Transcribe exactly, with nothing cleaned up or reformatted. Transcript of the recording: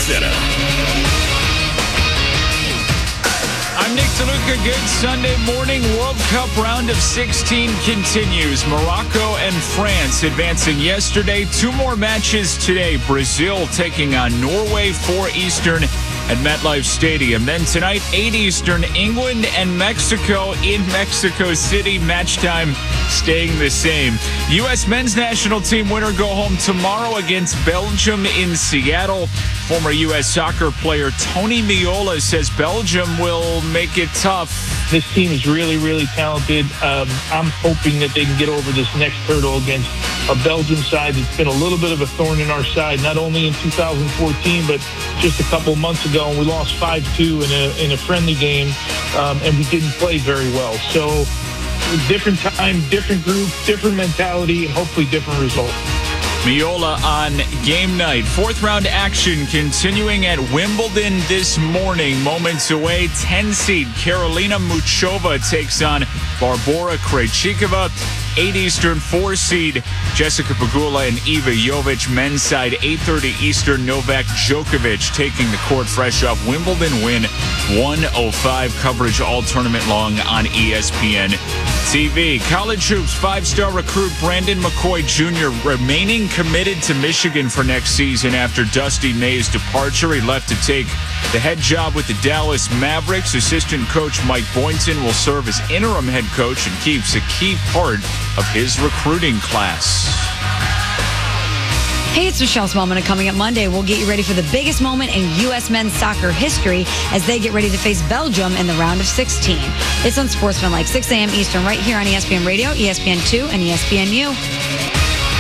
Center. I'm Nick DeLuca. Good Sunday morning. World Cup round of sixteen continues. Morocco and France advancing yesterday. Two more matches today. Brazil taking on Norway, four Eastern at MetLife Stadium. Then tonight, eight Eastern, England and Mexico in Mexico City. Match time staying the same. U S men's national team winner go home tomorrow against Belgium in Seattle. Former U S soccer player Tony Meola says Belgium will make it tough. This team is really, really talented. Um, I'm hoping that they can get over this next hurdle against a Belgium side that's been a little bit of a thorn in our side, not only in two thousand fourteen, but just a couple months ago, and we lost five two in a, in a friendly game, um, and we didn't play very well. So different time, different group, different mentality, and hopefully different results. Meola on game night. Fourth round action continuing at Wimbledon this morning. Moments away, ten seed Karolina Muchova takes on Barbora Krejcikova. eight Eastern, four seed Jessica Pegula and Eva Jovic. Men's side, eight thirty Eastern, Novak Djokovic taking the court fresh off Wimbledon win one oh five. Coverage all tournament long on E S P N T V. College hoops five-star recruit Brandon McCoy Junior remaining committed to Michigan for next season after Dusty May's departure. He left to take the head job with the Dallas Mavericks. Assistant coach Mike Boynton will serve as interim head coach and keeps a key part of his recruiting class. Hey, it's Michelle Smallman. Coming up Monday, we'll get you ready for the biggest moment in U S men's soccer history as they get ready to face Belgium in the round of sixteen. It's on Sportsman like six a.m. Eastern right here on E S P N Radio, E S P N two, and E S P N U.